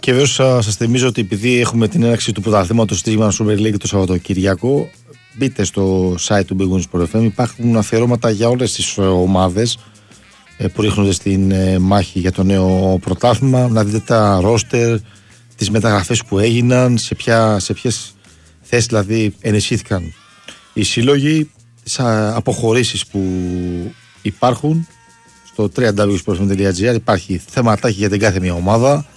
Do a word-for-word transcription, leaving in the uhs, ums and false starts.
Και βέβαια σας θυμίζω ότι επειδή έχουμε την έναρξη του πρωταθλήματος της Women's Super League το Σαββατοκύριακο, μπείτε στο site του Big Win Sport εφ εμ. Υπάρχουν αφιερώματα για όλες τις ομάδες που ρίχνονται στην μάχη για το νέο πρωτάθλημα. Να δείτε τα ρόστερ, τις μεταγραφές που έγιναν, σε, ποια, σε ποιες θέσεις δηλαδή ενισχύθηκαν οι σύλλογοι, τις αποχωρήσεις που υπάρχουν. Στο double-u double-u double-u τελεία sport f m τελεία g r υπάρχει θεματάκι για την κάθε μια ομάδα.